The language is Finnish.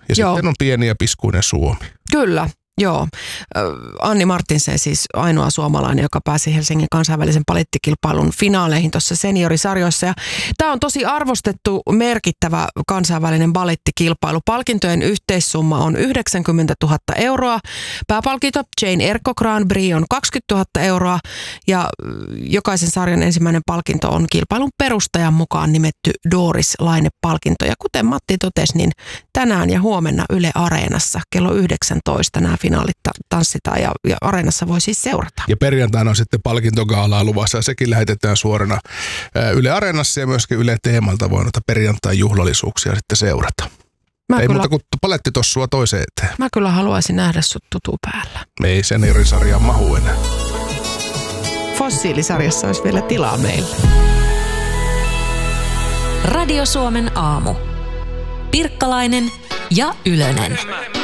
Ja sitten on pieni ja piskuinen Suomi. Kyllä. Joo. Anni Martinsen siis ainoa suomalainen, joka pääsi Helsingin kansainvälisen balettikilpailun finaaleihin tuossa seniorisarjoissa. Ja tämä on tosi arvostettu, merkittävä kansainvälinen balettikilpailu. Palkintojen yhteissumma on 90 000 euroa. Pääpalkinto Jane Erkko Grand Prix on 20 000 euroa. Ja jokaisen sarjan ensimmäinen palkinto on kilpailun perustajan mukaan nimetty Doris Laine-palkinto. Ja kuten Matti totesi, niin tänään ja huomenna Yle Areenassa kello 19 nämä finaalit tanssitaan ja Areenassa voi siis seurata. Ja perjantaina on sitten palkintogaalaa luvassa ja sekin lähetetään suorana Yle Areenassa ja myöskin Yle Teemalta voi noita perjantain juhlallisuuksia sitten seurata. Ei muuta kuin palettitossua toiseen eteen. Mä kyllä haluaisin nähdä sut tutupäällä. Ei seniorisarjaan mahu enää. Fossiilisarjassa olisi vielä tilaa meille. Radio Suomen aamu. Pirkkalainen ja Ylönen.